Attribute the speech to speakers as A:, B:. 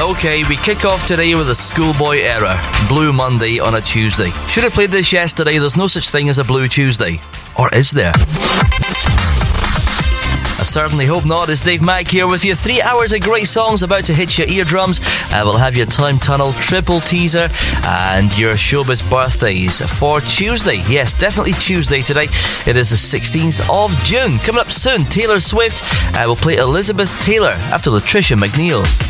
A: Okay, we kick off today with a schoolboy era. Blue Monday on a Tuesday. Should have played this yesterday. There's no such thing as a Blue Tuesday. Or is there? I certainly hope not. It's Dave Mack here with you. 3 hours of great songs about to hit your eardrums. We'll have your Time Tunnel triple teaser and your showbiz birthdays for Tuesday. Yes, definitely Tuesday today. It is the 16th of June. Coming up soon, Taylor Swift will play Elizabeth Taylor after Latricia McNeil.